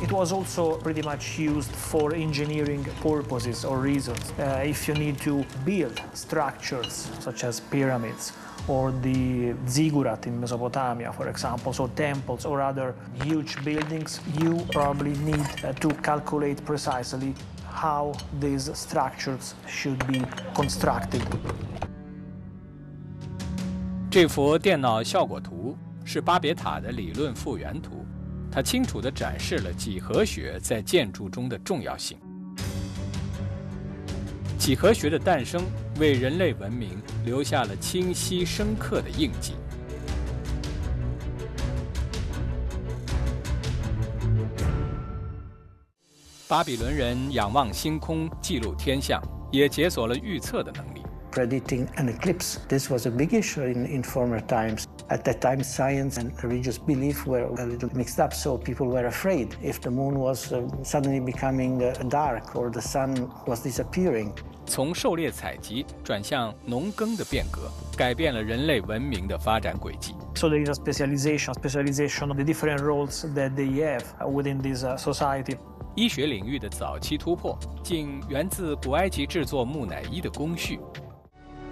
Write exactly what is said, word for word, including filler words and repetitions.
It was also pretty much used for engineering purposes or reasons. Uh, if you need to build structures such as pyramids or the ziggurat in Mesopotamia, for example, so temples or other huge buildings, you probably need uh, to calculate precisely how these structures should be constructed. 这幅电脑效果图是巴别塔的理论复原图，它清楚地展示了几何学在建筑中的重要性。几何学的诞生为人类文明留下了清晰深刻的印记。巴比伦人仰望星空，记录天象，也解锁了预测的能力。 Predicting an eclipse. This was a big issue in, in former times. At that time, science and religious belief were a little mixed up, so people were afraid if the moon was uh, suddenly becoming uh, dark or the sun was disappearing. 从狩猎采集转向农耕的变革，改变了人类文明的发展轨迹。 So there is a specialization, specialization of the different roles that they have within this uh, society. 医学领域的早期突破，竟源自古埃及制作木乃伊的工序。